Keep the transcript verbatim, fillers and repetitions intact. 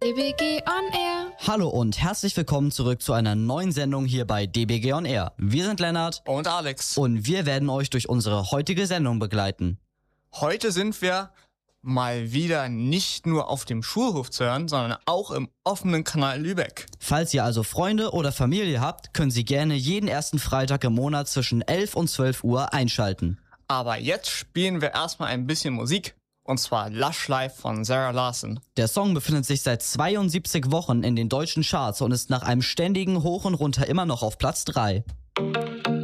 D B G On Air. Hallo und herzlich willkommen zurück zu einer neuen Sendung hier bei D B G On Air. Wir sind Lennart und Alex und wir werden euch durch unsere heutige Sendung begleiten. Heute sind wir mal wieder nicht nur auf dem Schulhof zu hören, sondern auch im offenen Kanal Lübeck. Falls ihr also Freunde oder Familie habt, können Sie gerne jeden ersten Freitag im Monat zwischen elf und zwölf Uhr einschalten. Aber jetzt spielen wir erstmal ein bisschen Musik. Und zwar Lush Life von Zara Larsson. Der Song befindet sich seit zweiundsiebzig Wochen in den deutschen Charts und ist nach einem ständigen Hoch und Runter immer noch auf Platz drei.